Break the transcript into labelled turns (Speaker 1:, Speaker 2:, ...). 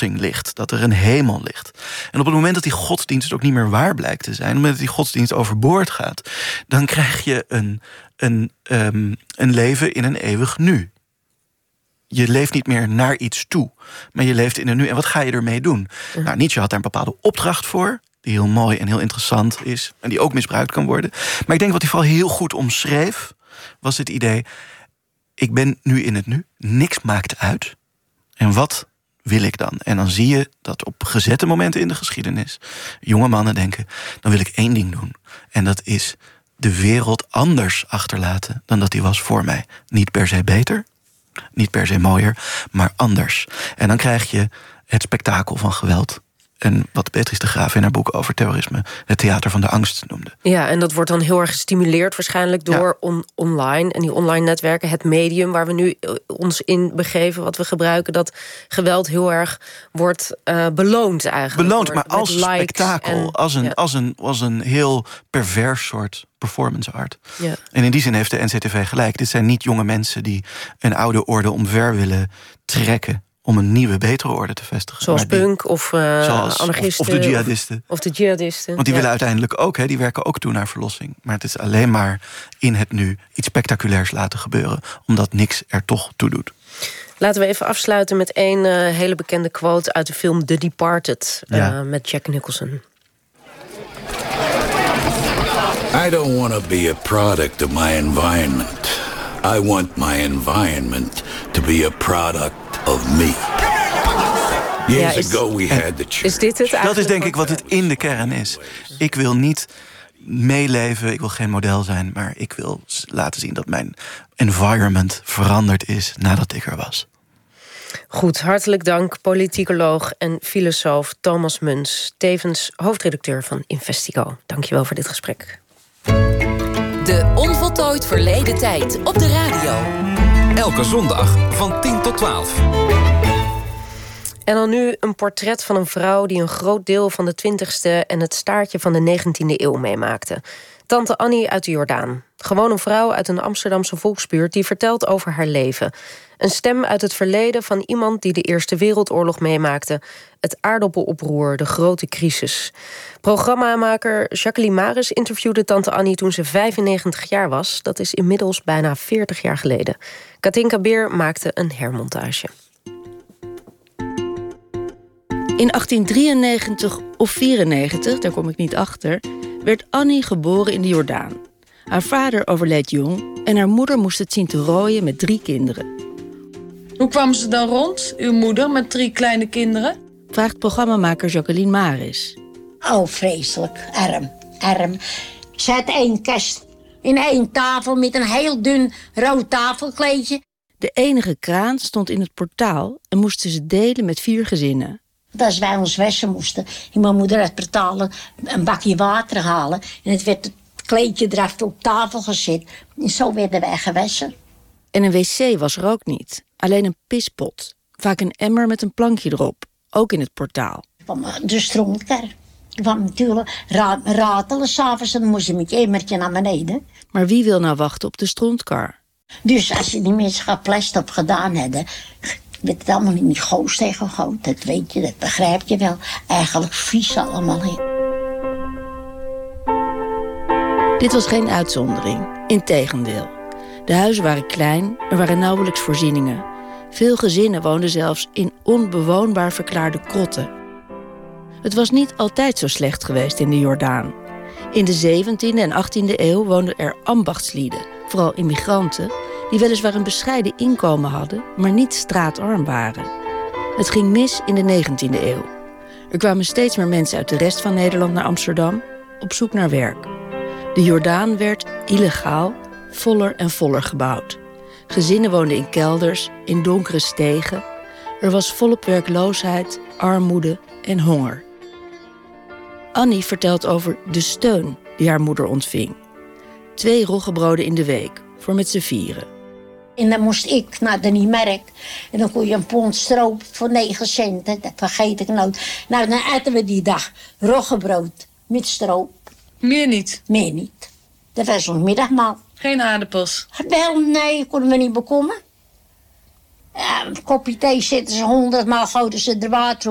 Speaker 1: verlossing ligt, dat er een hemel ligt. En op het moment dat die godsdienst ook niet meer waar blijkt te zijn, op het moment dat die godsdienst overboord gaat, dan krijg je een leven in een eeuwig nu. Je leeft niet meer naar iets toe, maar je leeft in een nu. En wat ga je ermee doen? Nou, Nietzsche had daar een bepaalde opdracht voor, die heel mooi en heel interessant is, en die ook misbruikt kan worden. Maar ik denk wat hij vooral heel goed omschreef, was het idee: ik ben nu in het nu, niks maakt uit. En wat wil ik dan? En dan zie je dat op gezette momenten in de geschiedenis jonge mannen denken: dan wil ik één ding doen. En dat is de wereld anders achterlaten dan dat die was voor mij. Niet per se beter, niet per se mooier, maar anders. En dan krijg je het spektakel van geweld. En wat Beatrice de Graaf in haar boek over terrorisme het theater van de angst noemde.
Speaker 2: Ja, en dat wordt dan heel erg gestimuleerd waarschijnlijk door online. En die online netwerken, het medium waar we nu ons in begeven, wat we gebruiken, dat geweld heel erg wordt beloond eigenlijk.
Speaker 1: Beloond, maar als spektakel,
Speaker 2: en,
Speaker 1: als een heel pervers soort performance art.
Speaker 2: Ja.
Speaker 1: En in die zin heeft de NCTV gelijk. Dit zijn niet jonge mensen die een oude orde omver willen trekken om een nieuwe, betere orde te vestigen.
Speaker 2: Zoals punk of anarchisten.
Speaker 1: Of de jihadisten.
Speaker 2: Of de jihadisten.
Speaker 1: Want die willen uiteindelijk ook, die werken ook toe naar verlossing. Maar het is alleen maar in het nu iets spectaculairs laten gebeuren, omdat niks er toch toe doet.
Speaker 2: Laten we even afsluiten met één hele bekende quote uit de film The Departed, met Jack Nicholson.
Speaker 3: I don't want to be a product of my environment. I want my environment to be a product of me. Years ago we had the church.
Speaker 2: Is dit het eigenlijk?
Speaker 1: Dat is denk ik wat het in de kern is. Ik wil niet meeleven, ik wil geen model zijn, maar ik wil laten zien dat mijn environment veranderd is nadat ik er was.
Speaker 2: Goed, hartelijk dank, politicoloog en filosoof Thomas Muns, tevens hoofdredacteur van Investigo. Dankjewel voor dit gesprek.
Speaker 4: De Onvoltooid Verleden Tijd op de radio.
Speaker 5: Elke zondag van 10 tot 12.
Speaker 2: En dan nu een portret van een vrouw die een groot deel van de 20e en het staartje van de 19e eeuw meemaakte. Tante Annie uit de Jordaan. Gewoon een vrouw uit een Amsterdamse volksbuurt die vertelt over haar leven. Een stem uit het verleden van iemand die de Eerste Wereldoorlog meemaakte. Het aardappeloproer, de grote crisis. Programmamaker Jacqueline Maris interviewde tante Annie toen ze 95 jaar was. Dat is inmiddels bijna 40 jaar geleden. Katinka Beer maakte een hermontage.
Speaker 6: In 1893 of 94, daar kom ik niet achter, werd Annie geboren in de Jordaan. Haar vader overleed jong en haar moeder moest het zien te rooien met 3 kinderen.
Speaker 7: Hoe kwam ze dan rond, uw moeder, met 3 kleine kinderen?
Speaker 6: Vraagt programmamaker Jacqueline Maris.
Speaker 8: Oh, vreselijk. Arm. Ze had 1 kast in 1 tafel met een heel dun rood tafelkleedje.
Speaker 6: De enige kraan stond in het portaal en moesten ze delen met 4 gezinnen.
Speaker 8: Als wij ons wassen moesten, en mijn moeder uit portalen een bakje water halen. En het kleedje eraf op tafel gezet. En zo werden wij gewassen.
Speaker 6: En een wc was er ook niet. Alleen een pispot. Vaak een emmer met een plankje erop. Ook in het portaal.
Speaker 8: De strootkar. kwam natuurlijk ratelen s'avonds en dan moest je met je emmertje naar beneden.
Speaker 6: Maar wie wil nou wachten op de strontkar?
Speaker 8: Dus als je die mensen geplast op gedaan hadden, werd het allemaal in die goos tegengegooid. Dat weet je, dat begrijp je wel. Eigenlijk vies allemaal. He.
Speaker 6: Dit was geen uitzondering. Integendeel. De huizen waren klein, er waren nauwelijks voorzieningen. Veel gezinnen woonden zelfs in onbewoonbaar verklaarde krotten. Het was niet altijd zo slecht geweest in de Jordaan. In de 17e en 18e eeuw woonden er ambachtslieden, vooral immigranten, die weliswaar een bescheiden inkomen hadden, maar niet straatarm waren. Het ging mis in de 19e eeuw. Er kwamen steeds meer mensen uit de rest van Nederland naar Amsterdam op zoek naar werk. De Jordaan werd illegaal voller en voller gebouwd. Gezinnen woonden in kelders, in donkere stegen. Er was volop werkloosheid, armoede en honger. Annie vertelt over de steun die haar moeder ontving. 2 roggebroden in de week, voor met z'n 4.
Speaker 8: En dan moest ik naar de Niemerk. En dan kon je een pond stroop voor 9 cent. Dat vergeet ik nooit. Nou, dan eten we die dag roggebrood met stroop.
Speaker 7: Meer niet?
Speaker 8: Meer niet. Dat was ons middagmaal.
Speaker 7: Geen aardappels?
Speaker 8: Wel, nee, konden we niet bekomen. Een kopje thee zetten ze 100 maal, goten ze er water op.